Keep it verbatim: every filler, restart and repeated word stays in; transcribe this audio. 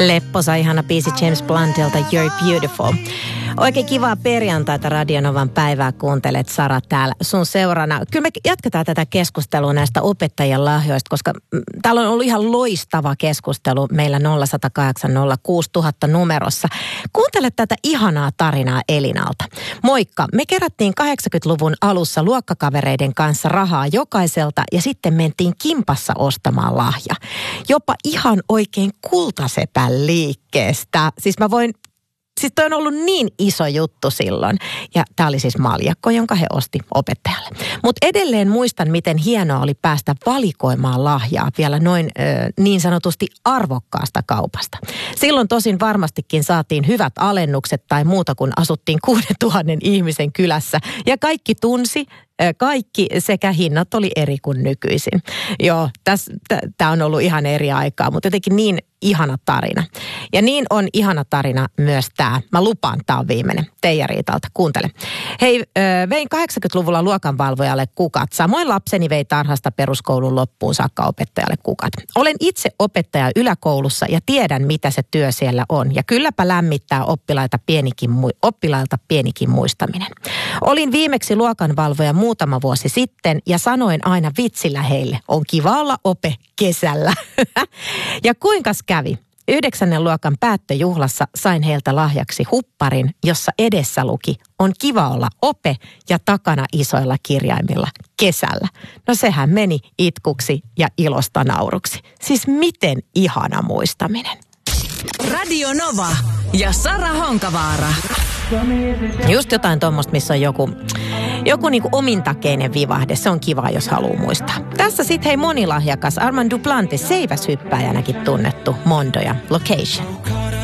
Lepposa, ihana biisi James Bluntilta, You're Beautiful. Oikein kivaa perjantaita Radionovan päivää kuuntelet, Sara, täällä sun seurana. Kyllä me jatketaan tätä keskustelua näistä opettajien lahjoista, koska täällä on ollut ihan loistava keskustelu meillä nolla yksi nolla kahdeksan nolla kuusi nolla nolla nolla numerossa. Kuuntele tätä ihanaa tarinaa Elinalta. Moikka, me kerättiin kahdeksankymmentäluvun alussa luokkakavereiden kanssa rahaa jokaiselta ja sitten mentiin kimpassa ostamaan lahja. Jopa ihan oikein kultasepän liikkeestä. Siis mä voin Siis toi on ollut niin iso juttu silloin. Ja tää oli siis maljakko, jonka he osti opettajalle. Mutta edelleen muistan, miten hienoa oli päästä valikoimaan lahjaa vielä noin ö, niin sanotusti arvokkaasta kaupasta. Silloin tosin varmastikin saatiin hyvät alennukset tai muuta, kun asuttiin kuudentuhannen ihmisen kylässä. Ja kaikki tunsi kaikki sekä hinnat oli eri kuin nykyisin. Joo, tämä on ollut ihan eri aikaa, mutta jotenkin niin ihana tarina. Ja niin on ihana tarina myös tämä. Mä lupaan, tämä on viimeinen. Teija Riitalta, kuuntele. Hei, vein kahdeksankymmentäluvulla luokanvalvojalle kukat. Samoin lapseni vei tarhasta peruskoulun loppuun saakka opettajalle kukat. Olen itse opettaja yläkoulussa ja tiedän, mitä se työ siellä on. Ja kylläpä lämmittää oppilailta pienikin, oppilailta pienikin muistaminen. Olin viimeksi luokanvalvoja muutama vuosi sitten ja sanoin aina vitsillä heille, on kiva olla ope kesällä. Ja kuinkas kävi? Yhdeksännen luokan päättöjuhlassa sain heiltä lahjaksi hupparin, jossa edessä luki, on kiva olla ope ja takana isoilla kirjaimilla kesällä. No sehän meni itkuksi ja ilosta nauruksi. Siis miten ihana muistaminen. Radio Nova ja Sara Honkavaara. Just jotain tuommoista, missä on joku, joku niinku omintakeinen vivahde. Se on kiva, jos haluaa muistaa. Tässä sitten hei monilahjakas Armand Duplantis, seiväshyppääjänäkin tunnettu Mondo ja Location.